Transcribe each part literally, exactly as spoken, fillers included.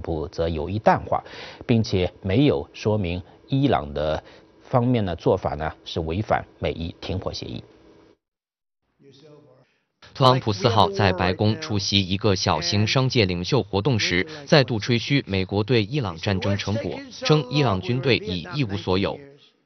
普则有意淡化，并且没有说明伊朗的方面的做法呢是违反美伊停火协议。 特朗普四号在白宫出席一个小型商界领袖活动时，再度吹嘘美国对伊朗战争成果，称伊朗军队已一无所有。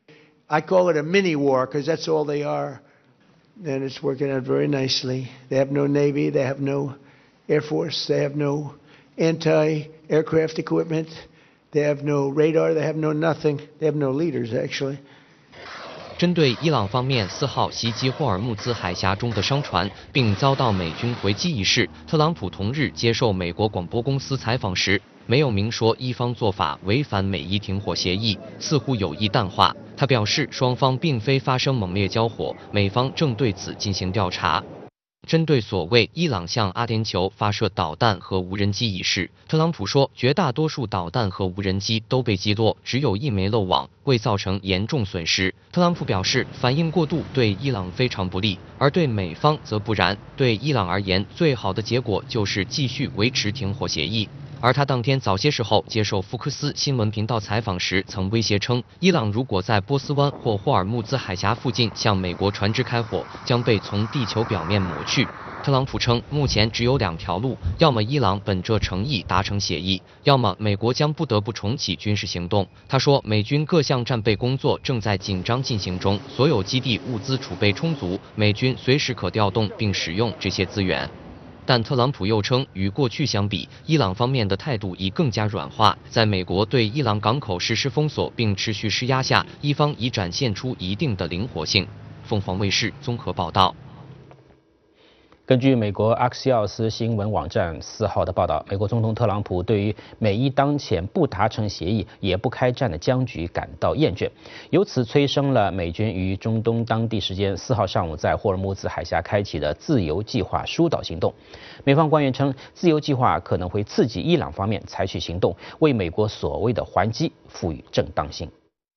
I call it a mini war because that's all they are, and it's working out very nicely. They have no navy, they have no air force, they have no anti-aircraft equipment, they have no radar, they have no nothing, they have no leaders actually. 针对伊朗方面四号袭击霍尔木兹海峡中的商船，并遭到美军回击一事，特朗普同日接受美国广播公司采访时，没有明说伊方做法违反美伊停火协议，似乎有意淡化。他表示，双方并非发生猛烈交火，美方正对此进行调查。针对所谓伊朗向阿联酋发射导弹和无人机一事，特朗普说，绝大多数导弹和无人机都被击落，只有一枚漏网，未造成严重损失。特朗普表示，反应过度对伊朗非常不利，而对美方则不然。对伊朗而言，最好的结果就是继续维持停火协议。而他当天早些时候接受福克斯新闻频道采访时，曾威胁称，伊朗如果在波斯湾或霍尔木兹海峡附近向美国船只开火，将被从地球表面抹去。特朗普称，目前只有两条路，要么伊朗本着诚意达成协议，要么美国将不得不重启军事行动。他说，美军各项战备工作正在紧张进行中，所有基地物资储备充足，美军随时可调动并使用这些资源。但特朗普又称，与过去相比，伊朗方面的态度已更加软化。在美国对伊朗港口实施封锁并持续施压下，伊方已展现出一定的灵活性。凤凰卫视综合报道。 根据美国阿克西奥斯新闻网站四号的报道，美国总统特朗普对于美伊当前不达成协议也不开战的僵局感到厌倦，由此催生了美军于中东当地时间四号上午在霍尔木兹海峡开启的自由计划疏导行动。美方官员称，自由计划可能会刺激伊朗方面采取行动，为美国所谓的还击赋予正当性。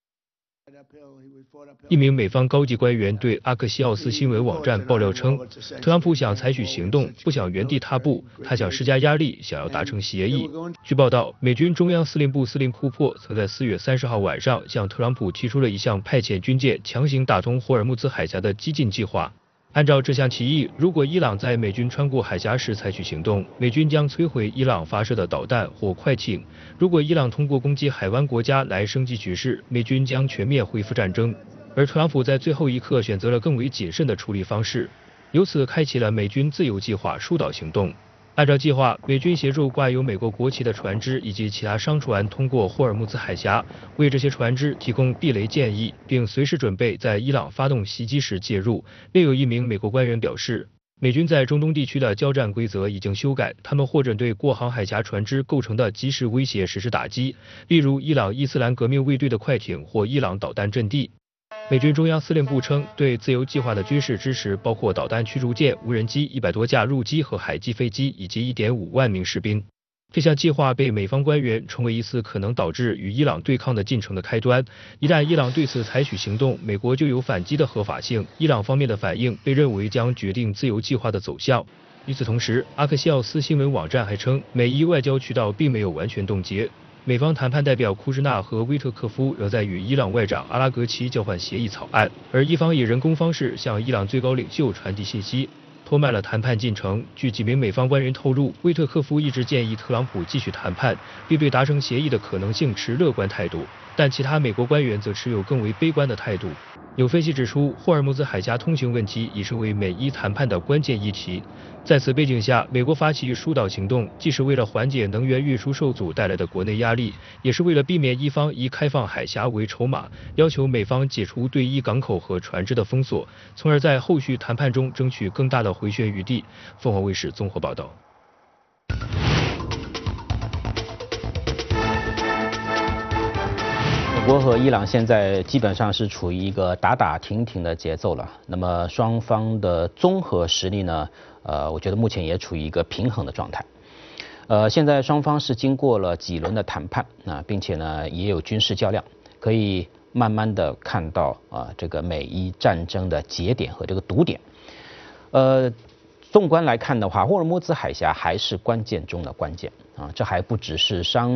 一名美方高级官员对阿克西奥斯新闻网站爆料称，特朗普想采取行动，不想原地踏步，他想施加压力，想要达成协议。据报道，美军中央司令部司令库珀曾在四月三十号晚上向特朗普提出了一项派遣军舰强行打通霍尔木兹海峡的激进计划。按照这项提议，如果伊朗在美军穿过海峡时采取行动，美军将摧毁伊朗发射的导弹或快艇；如果伊朗通过攻击海湾国家来升级局势，美军将全面恢复战争。而特朗普在最后一刻选择了更为谨慎的处理方式，由此开启了美军自由计划疏导行动。按照计划，美军协助挂有美国国旗的船只以及其他商船通过霍尔木兹海峡，为这些船只提供避雷建议，并随时准备在伊朗发动袭击时介入。另有一名美国官员表示，美军在中东地区的交战规则已经修改，他们或者对过航海峡船只构成的即时威胁实施打击，例如伊朗伊斯兰革命卫队的快艇或伊朗导弹阵地。美军中央司令部称，对自由计划的军事支持包括导弹驱逐舰、无人机一百多架陆基和海基飞机，以及一点五万名士兵。这项计划被美方官员称为一次可能导致与伊朗对抗的进程的开端。一旦伊朗对此采取行动，美国就有反击的合法性。伊朗方面的反应被认为将决定自由计划的走向。与此同时，阿克西奥斯新闻网站还称，美伊外交渠道并没有完全冻结。美方谈判代表库什纳和威特克夫仍在与伊朗外长阿拉格齐交换协议草案，而伊方以人工方式向伊朗最高领袖传递信息，拖慢了谈判进程。据几名美方官员透露，威特克夫一直建议特朗普继续谈判，并对达成协议的可能性持乐观态度，但其他美国官员则持有更为悲观的态度。有分析指出，霍尔木兹海峡通行问题已成为美伊谈判的关键议题。在此背景下，美国发起疏导行动，既是为了缓解能源运输受阻带来的国内压力，也是为了避免伊方以开放海峡为筹码，要求美方解除对伊港口和船只的封锁，从而在后续谈判中争取更大的回旋余地。凤凰卫视综合报道。 美国和伊朗现在基本上是处于一个打打停停的节奏了。那么双方的综合实力呢？呃，我觉得目前也处于一个平衡的状态。呃，现在双方是经过了几轮的谈判啊，并且呢也有军事较量，可以慢慢的看到啊这个美伊战争的节点和这个堵点。呃，纵观来看的话，霍尔木兹海峡还是关键中的关键啊，这还不只是商。